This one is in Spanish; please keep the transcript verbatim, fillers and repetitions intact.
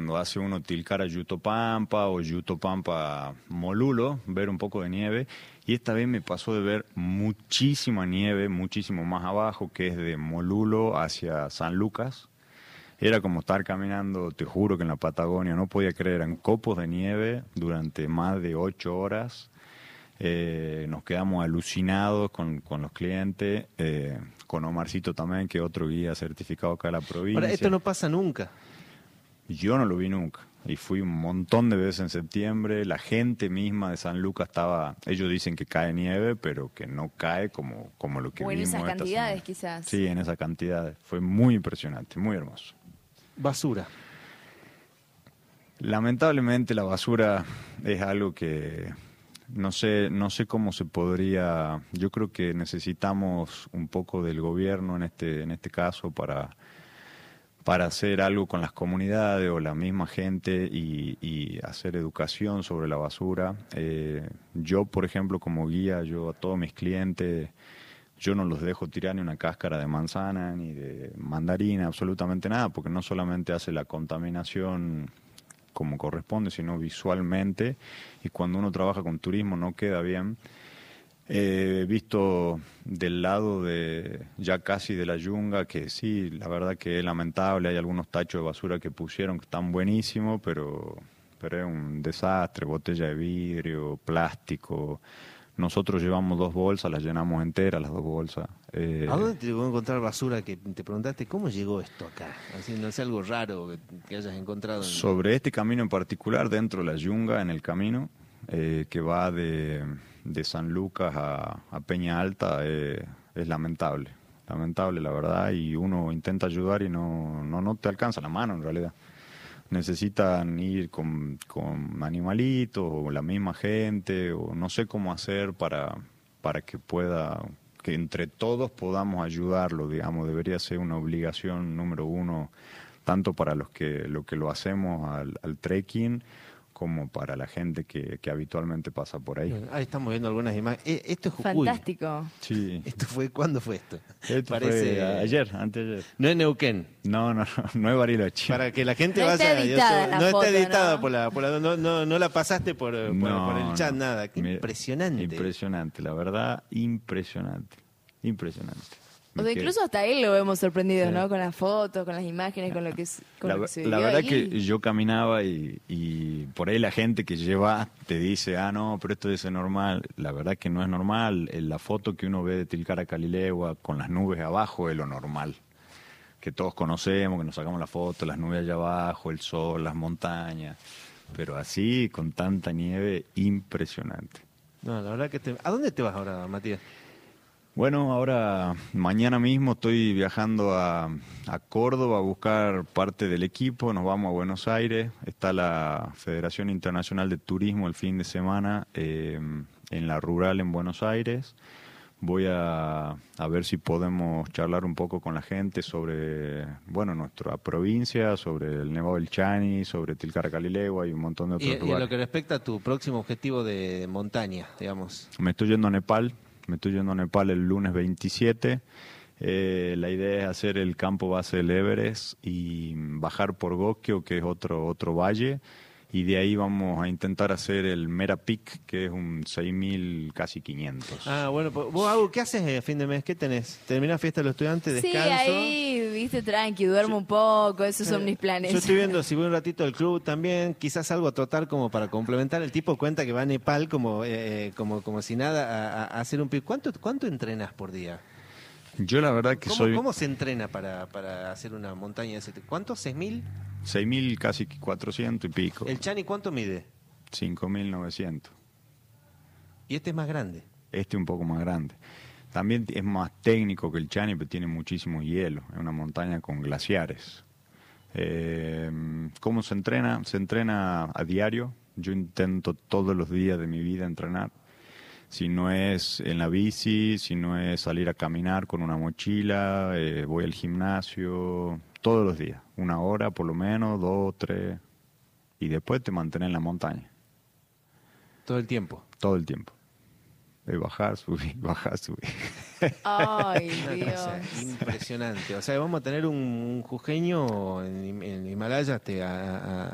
cuando hace uno Tilcara Yutopampa o Yutopampa Molulo, ver un poco de nieve. Y esta vez me pasó de ver muchísima nieve, muchísimo más abajo, que es de Molulo hacia San Lucas. Era como estar caminando, te juro que en la Patagonia, no podía creer, eran copos de nieve durante más de ocho horas. Eh, nos quedamos alucinados con, con los clientes, eh, con Omarcito también, que es otro guía certificado acá en la provincia. Ahora, esto no pasa nunca. Yo no lo vi nunca. Y fui un montón de veces en septiembre. La gente misma de San Lucas estaba... Ellos dicen que cae nieve, pero que no cae como, como lo que o en vimos esas esta cantidades, semana. quizás. Sí, en esas cantidades. Fue muy impresionante, muy hermoso. Basura. Lamentablemente la basura es algo que no sé, no sé cómo se podría... Yo creo que necesitamos un poco del gobierno en este, en este caso para... para hacer algo con las comunidades o la misma gente y, y hacer educación sobre la basura. Eh, yo, por ejemplo, como guía, yo a todos mis clientes, yo no los dejo tirar ni una cáscara de manzana, ni de mandarina, absolutamente nada, porque no solamente hace la contaminación como corresponde, sino visualmente, y cuando uno trabaja con turismo no queda bien. He visto del lado de ya casi de la yunga que sí, la verdad que es lamentable, hay algunos tachos de basura que pusieron que están buenísimos, pero, pero es un desastre, botella de vidrio, plástico. Nosotros llevamos dos bolsas, las llenamos enteras las dos bolsas. Eh, ¿A dónde te llegó a encontrar basura que te preguntaste cómo llegó esto acá? Así, no sé, algo raro que, que hayas encontrado. En... Sobre este camino en particular, dentro de la yunga, en el camino, eh, que va de... de San Lucas a, a Peña Alta, eh, es lamentable, lamentable la verdad, y uno intenta ayudar y no, no, no te alcanza la mano en realidad. Necesitan ir con, con animalitos o la misma gente, o no sé cómo hacer para, para que pueda, que entre todos podamos ayudarlo, digamos, debería ser una obligación número uno, tanto para los que lo que lo hacemos al, al trekking, como para la gente que, que habitualmente pasa por ahí. Ahí estamos viendo algunas imágenes. Eh, esto es Jujuy. Fantástico. Sí. ¿Esto fue, ¿Cuándo fue esto? Esto Parece fue ayer, anteayer. No es Neuquén. No, no, no, no es Bariloche. Para que la gente No vaya... está editada yo- la no foto, está editada ¿no? por la... Por la no, no, no la pasaste por, por, No, por el chat, no. nada. Qué Mira, impresionante. Impresionante, la verdad, impresionante. Impresionante. O sea, Me quedé- incluso hasta él lo vemos sorprendido, Sí. ¿no? Con las fotos, con las imágenes, con lo que, es- con La, lo que se la vivió verdad ahí. que yo caminaba y, y por ahí la gente que lleva te dice, ah, no, pero esto es normal. La verdad que no es normal. En la foto que uno ve de Tilcara Calilegua con las nubes abajo es lo normal. Que todos conocemos, que nos sacamos la foto, las nubes allá abajo, el sol, las montañas. Pero así, con tanta nieve, impresionante. No, la verdad que... Te... ¿A dónde te vas ahora, Matías? Bueno, ahora mañana mismo estoy viajando a, a Córdoba a buscar parte del equipo, nos vamos a Buenos Aires, está la Federación Internacional de Turismo el fin de semana eh, en la rural en Buenos Aires. Voy a, a ver si podemos charlar un poco con la gente sobre, bueno, nuestra provincia, sobre el Nevado del Chani, sobre Tilcara Calilegua y un montón de otros Y, y en lugares. lo que respecta a tu próximo objetivo de montaña, digamos. Me estoy yendo a Nepal, me estoy yendo a Nepal el lunes veintisiete. Eh, la idea es hacer el campo base del Everest y bajar por Gokyo, que es otro otro valle, y de ahí vamos a intentar hacer el Mera Peak, que es un seis mil casi quinientos. Ah, bueno, pues, vos, Agus, ¿qué haces a fin de mes? ¿Qué tenés? ¿Terminás fiesta de los estudiantes? Sí, ¿Descanso? ahí, viste, tranqui, duermo un poco, esos son mis planes. Yo estoy viendo si voy un ratito al club también, quizás algo a trotar como para complementar. El tipo cuenta que va a Nepal como eh, como, como si nada a, a hacer un pico. ¿Cuánto, ¿Cuánto entrenas por día? Yo la verdad que ¿Cómo, soy ¿Cómo se entrena para, para hacer una montaña de ese tipo? ¿Cuánto? ¿seis mil? seis mil casi cuatrocientos y pico, ¿El Chani cuánto mide? cinco mil novecientos. Y este es más grande. Este un poco más grande. También es más técnico que el Chani, pero tiene muchísimo hielo. Es una montaña con glaciares. Eh, ¿Cómo se entrena? Se entrena a diario. Yo intento todos los días de mi vida entrenar. Si no es en la bici, si no es salir a caminar con una mochila, eh, voy al gimnasio, todos los días. Una hora por lo menos, dos, tres. Y después te mantenés en la montaña. Todo el tiempo. Todo el tiempo. De bajar, subir, bajar, subir. Ay, Una cosa Dios. impresionante. O sea, vamos a tener un, un jujeño en, en Himalaya este, a, a-